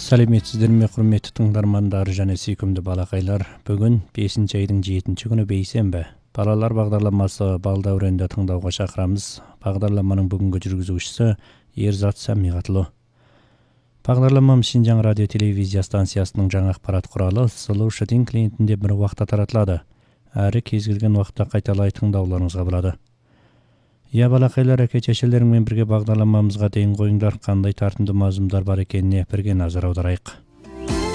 Сәлеметсіздер ме, құрметті тыңдармандар және сүйкімді балақайлар. Бүгін 5 айдың 7 күні бейсенбі. Балалар бағдарламасы Балдәуренді тыңдауға шақырамыз. Бағдарламаның бүгінгі жүргізушісі Ерзат Сәмиғатұлы. Бағдарламамыз Шинжаң радио телевизия станциясының жаңа ақпарат құралы Сұлу Шытин клиентінде бір уақытта таратылады. Әрі кез келген уақытта қайталай тыңдауларыңызға болады. Я балақайлар, әке-шешелеріңмен бірге бағдарламамызға дейін қойыңдар, қандай тартымды мазмұндар бар екеніне бірге назар аударайық.